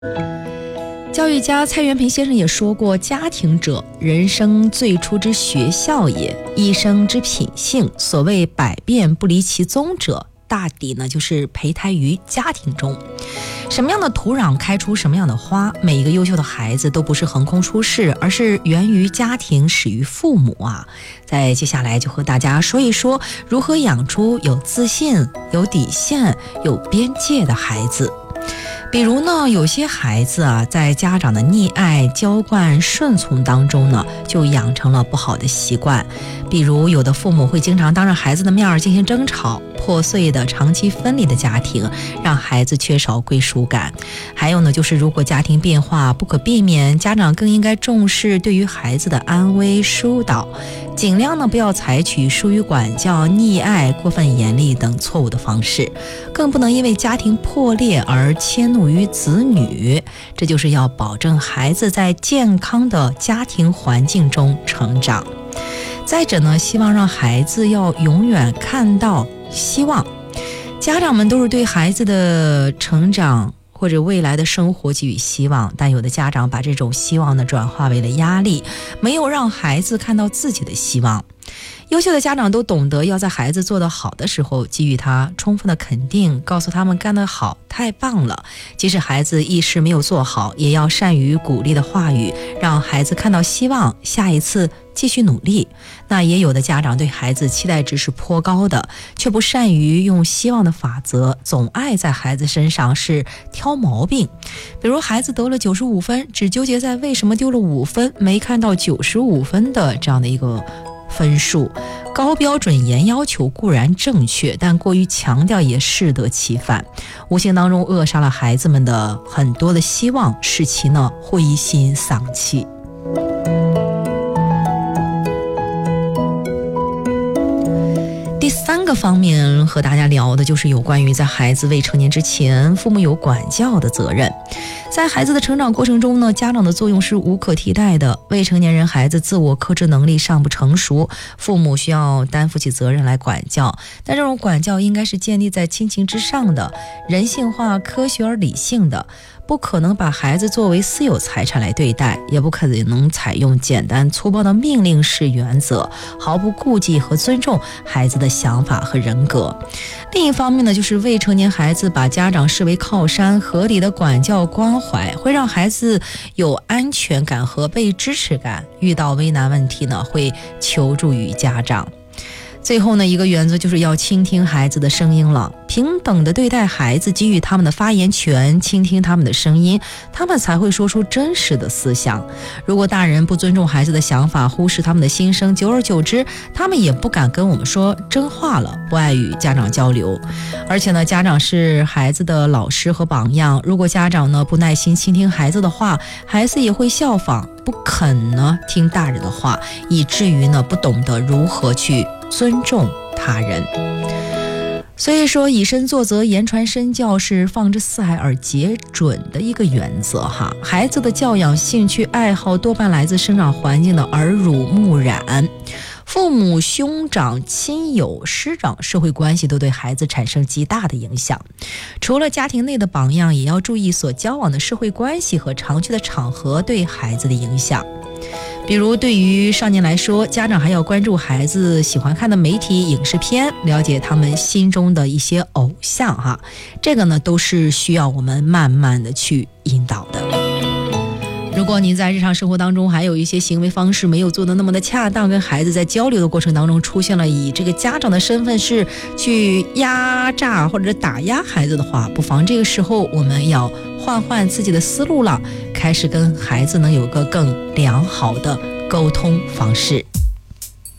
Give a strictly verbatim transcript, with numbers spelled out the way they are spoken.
教育家蔡元培先生也说过，家庭者，人生最初之学校也，一生之品性。所谓百变不离其宗者，大抵呢就是胚胎于家庭中。什么样的土壤开出什么样的花，每一个优秀的孩子都不是横空出世，而是源于家庭，始于父母啊。在接下来就和大家说一说，如何养出有自信、有底线、有边界的孩子。比如呢，有些孩子啊，在家长的溺爱、娇惯、顺从当中呢，就养成了不好的习惯。比如有的父母会经常当着孩子的面儿进行争吵，破碎的长期分离的家庭让孩子缺少归属感。还有呢，就是如果家庭变化不可避免，家长更应该重视对于孩子的安危疏导，尽量呢不要采取疏于管教、溺爱、过分严厉等错误的方式，更不能因为家庭破裂而迁怒于子女。这就是要保证孩子在健康的家庭环境中成长。再者呢，希望让孩子要永远看到希望。家长们都是对孩子的成长或者未来的生活给予希望，但有的家长把这种希望呢转化为了压力，没有让孩子看到自己的希望。优秀的家长都懂得要在孩子做得好的时候给予他充分的肯定，告诉他们干得好，太棒了。即使孩子一时没有做好，也要善于鼓励的话语，让孩子看到希望，下一次继续努力。那也有的家长对孩子期待值是颇高的，却不善于用希望的法则，总爱在孩子身上是挑毛病。比如孩子得了九十五分，只纠结在为什么丢了五分，没看到九十五分的这样的一个分数。高标准严要求固然正确，但过于强调也适得其反，无形当中扼杀了孩子们的很多的希望，使其呢灰心丧气。第三个方面和大家聊的就是有关于在孩子未成年之前，父母有管教的责任。在孩子的成长过程中呢，家长的作用是无可替代的。未成年人孩子自我克制能力尚不成熟，父母需要担负起责任来管教，但这种管教应该是建立在亲情之上的，人性化、科学而理性的，不可能把孩子作为私有财产来对待，也不可能采用简单粗暴的命令式原则，毫不顾忌和尊重孩子的想法和人格。另一方面呢，就是未成年孩子把家长视为靠山，合理的管教关怀会让孩子有安全感和被支持感，遇到危难问题呢，会求助于家长。最后呢，一个原则就是要倾听孩子的声音了，平等的对待孩子，给予他们的发言权，倾听他们的声音，他们才会说出真实的思想。如果大人不尊重孩子的想法，忽视他们的心声，久而久之，他们也不敢跟我们说真话了，不爱与家长交流。而且呢，家长是孩子的老师和榜样，如果家长呢不耐心倾听孩子的话，孩子也会效仿，不肯呢听大人的话，以至于呢不懂得如何去尊重他人。所以说，以身作则，言传身教是放之四海而皆准的一个原则哈。孩子的教养、兴趣、爱好多半来自生长环境的耳濡目染，父母、兄长、亲友、师长、社会关系都对孩子产生极大的影响。除了家庭内的榜样，也要注意所交往的社会关系和常去的场合对孩子的影响。比如对于少年来说，家长还要关注孩子喜欢看的媒体、影视片，了解他们心中的一些偶像哈，这个呢都是需要我们慢慢的去引导的。如果您在日常生活当中还有一些行为方式没有做得那么的恰当，跟孩子在交流的过程当中出现了以这个家长的身份是去压榨或者打压孩子的话，不妨这个时候我们要换换自己的思路了，开始跟孩子能有个更良好的沟通方式。